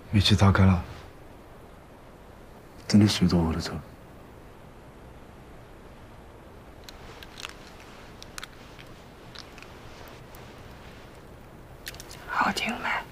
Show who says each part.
Speaker 1: 煤气打开了，
Speaker 2: 真的随着我的走。
Speaker 3: 好听没？